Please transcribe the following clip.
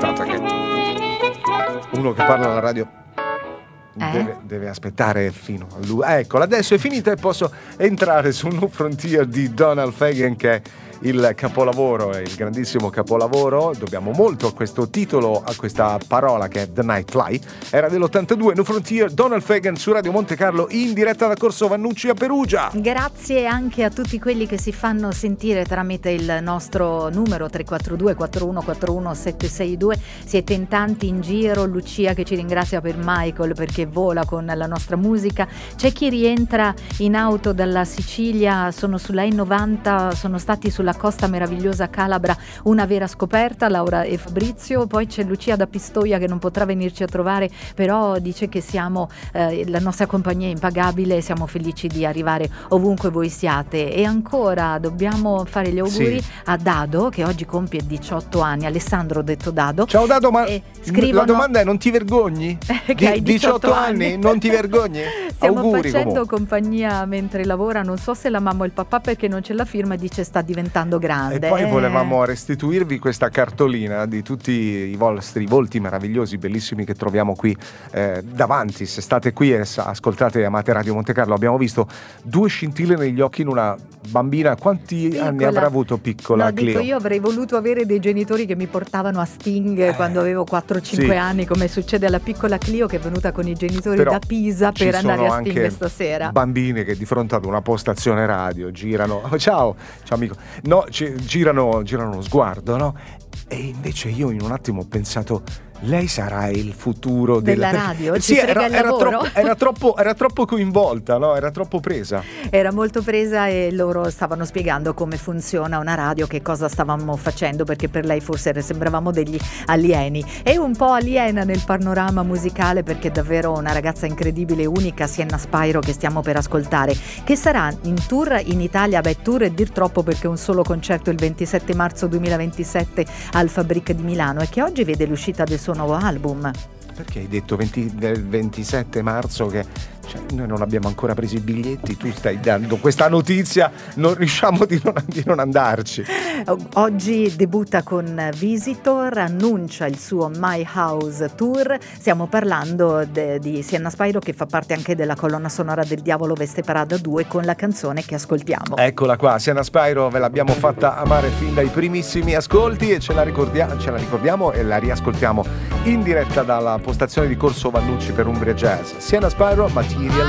Tanto che uno che parla alla radio deve aspettare fino a lui. Eccola, adesso è finita e posso entrare su New Frontier di Donald Fagen, che è il capolavoro, è il grandissimo capolavoro. Dobbiamo molto a questo titolo, a questa parola che è The Night Fly. Era dell'82, New Frontier, Donald Fagen su Radio Monte Carlo, in diretta da Corso Vannucci a Perugia. Grazie anche a tutti quelli che si fanno sentire tramite il nostro numero 342 4141 762. Siete in tanti in giro. Lucia che ci ringrazia per Michael perché vola con la nostra musica. C'è chi rientra in auto dalla Sicilia, sono sulla I90, sono stati sulla costa meravigliosa calabra, una vera scoperta, Laura e Fabrizio. Poi c'è Lucia da Pistoia che non potrà venirci a trovare, però dice che siamo la nostra compagnia è impagabile, siamo felici di arrivare ovunque voi siate. E ancora dobbiamo fare gli auguri a Dado che oggi compie 18 anni. Alessandro detto Dado. Ciao Dado, ma scrivono... la domanda è: non ti vergogni? Che hai 18 anni, non ti vergogni? Stiamo Auguri, facendo comunque compagnia mentre lavora, non so se la mamma o il papà perché non ce la firma e dice sta diventando grande. E poi volevamo restituirvi questa cartolina di tutti i vostri volti meravigliosi, bellissimi, che troviamo qui davanti. Se state qui e ascoltate e amate Radio Monte Carlo, abbiamo visto 2 scintille negli occhi in una bambina. Quanti piccola anni avrà avuto piccola Clio? Dico, io avrei voluto avere dei genitori che mi portavano a Sting quando avevo 4-5 anni, come succede alla piccola Clio che è venuta con i genitori da Pisa per andare a Sting stasera. Bambine che di fronte ad una postazione radio girano, ciao amico, no, girano uno sguardo, no? E invece io in un attimo ho pensato: lei sarà il futuro della radio? Sì, era troppo coinvolta, no? Era troppo presa. Era molto presa e loro stavano spiegando come funziona una radio, che cosa stavamo facendo, perché per lei forse sembravamo degli alieni. È un po' aliena nel panorama musicale perché è davvero una ragazza incredibile e unica, Sienna Spyro, che stiamo per ascoltare, che sarà in tour in Italia. Tour è dir troppo perché un solo concerto il 27 marzo 2027 al Fabric di Milano e che oggi vede l'uscita del suo nuovo album. Perché hai detto 27 marzo che noi non abbiamo ancora preso i biglietti? Tu stai dando questa notizia, non riusciamo di non andarci. Oggi debutta con Visitor, annuncia il suo My House Tour. Stiamo parlando di Sienna Spyro, che fa parte anche della colonna sonora del Diavolo Veste Parada 2 con la canzone che ascoltiamo. Eccola qua, Sienna Spyro, ve l'abbiamo fatta amare fin dai primissimi ascolti e ce la ricordiamo e la riascoltiamo in diretta dalla postazione di Corso Vannucci per Umbria Jazz. Sienna Spyro, Material